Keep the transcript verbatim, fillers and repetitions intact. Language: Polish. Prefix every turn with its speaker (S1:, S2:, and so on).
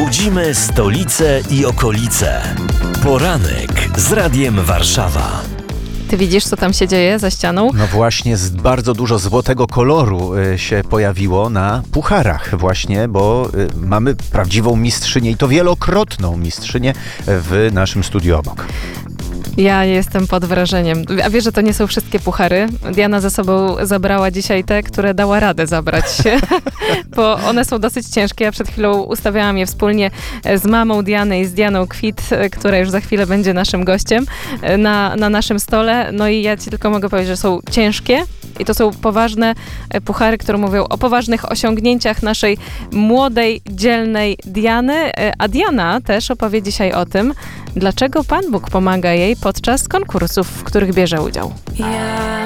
S1: Budzimy stolicę i okolice. Poranek z Radiem Warszawa.
S2: Ty widzisz, co tam się dzieje za ścianą?
S3: No właśnie, z bardzo dużo złotego koloru y, się pojawiło na pucharach właśnie, bo y, mamy prawdziwą mistrzynię i to wielokrotną mistrzynię w naszym studiu obok.
S2: Ja jestem pod wrażeniem. A wiesz, że to nie są wszystkie puchary? Diana ze sobą zabrała dzisiaj te, które dała radę zabrać się, bo one są dosyć ciężkie. Ja przed chwilą ustawiałam je wspólnie z mamą Diany i z Dianą Kwit, która już za chwilę będzie naszym gościem na, na naszym stole. No i ja ci tylko mogę powiedzieć, że są ciężkie i to są poważne puchary, które mówią o poważnych osiągnięciach naszej młodej, dzielnej Diany. A Diana też opowie dzisiaj o tym, dlaczego Pan Bóg pomaga jej podczas konkursów, w których bierze udział.